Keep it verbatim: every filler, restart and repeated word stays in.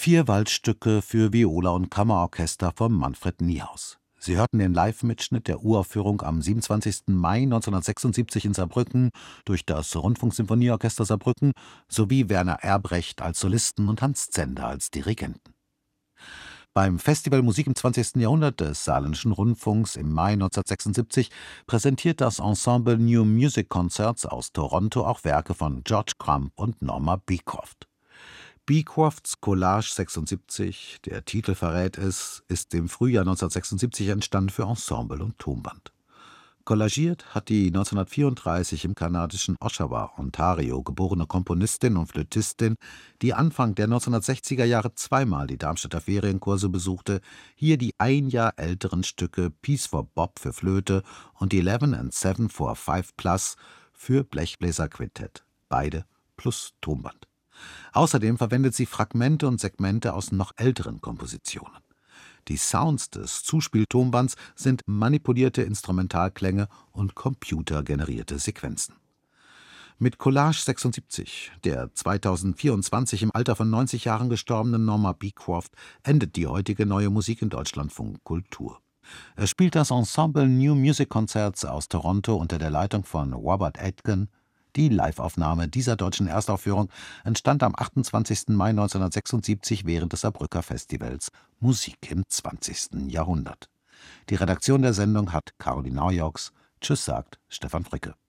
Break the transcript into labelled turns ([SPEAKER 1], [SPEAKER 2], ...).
[SPEAKER 1] Vier Waldstücke für Viola und Kammerorchester von Manfred Niehaus. Sie hörten den Live-Mitschnitt der Uraufführung am siebenundzwanzigsten Mai neunzehnhundertsechsundsiebzig in Saarbrücken durch das Rundfunksinfonieorchester Saarbrücken sowie Werner Erbrecht als Solisten und Hans Zender als Dirigenten. Beim Festival Musik im zwanzigsten Jahrhundert des Saarländischen Rundfunks im Mai neunzehnhundertsechsundsiebzig präsentiert das Ensemble New Music Concerts aus Toronto auch Werke von George Crumb und Norma Beecroft. Beecrofts Collage sechsundsiebzig, der Titel verrät es, ist im Frühjahr neunzehnhundertsechsundsiebzig entstanden für Ensemble und Tonband. Collagiert hat die neunzehnhundertvierunddreißig im kanadischen Oshawa, Ontario, geborene Komponistin und Flötistin, die Anfang der neunzehnhundertsechziger Jahre zweimal die Darmstädter Ferienkurse besuchte, hier die ein Jahr älteren Stücke Piece for Bob für Flöte und Eleven and Seven for Five Plus für Blechbläserquintett, beide plus Tonband. Außerdem verwendet sie Fragmente und Segmente aus noch älteren Kompositionen. Die Sounds des Zuspieltonbands sind manipulierte Instrumentalklänge und computergenerierte Sequenzen. Mit Collage sechsundsiebzig, der zweitausendvierundzwanzig im Alter von neunzig Jahren gestorbenen Norma Beecroft, endet die heutige Neue Musik in Deutschlandfunk Kultur. Es spielt das Ensemble New Music Concerts aus Toronto unter der Leitung von Robert Aitken. Die Liveaufnahme dieser deutschen Erstaufführung entstand am achtundzwanzigsten Mai neunzehnhundertsechsundsiebzig während des Saarbrücker Festivals Musik im zwanzigsten Jahrhundert. Die Redaktion der Sendung hat Caroline Naujoks. Tschüss sagt Stefan Fricke.